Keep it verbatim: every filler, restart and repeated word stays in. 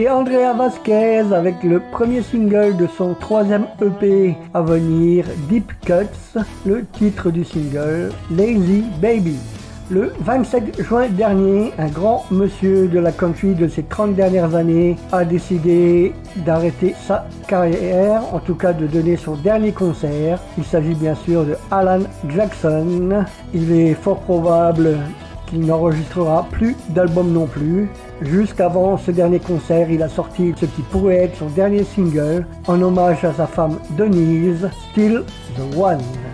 Et Andrea Vasquez avec le premier single de son troisième E P à venir, Deep Cuts, le titre du single, Lazy Baby. Le vingt-sept juin dernier, un grand monsieur de la country de ces trente dernières années a décidé d'arrêter sa carrière, en tout cas de donner son dernier concert. Il s'agit bien sûr de Alan Jackson. Il est fort probable qu'il n'enregistrera plus d'album non plus. Jusqu'avant ce dernier concert, il a sorti ce qui pourrait être son dernier single en hommage à sa femme Denise, Still the One.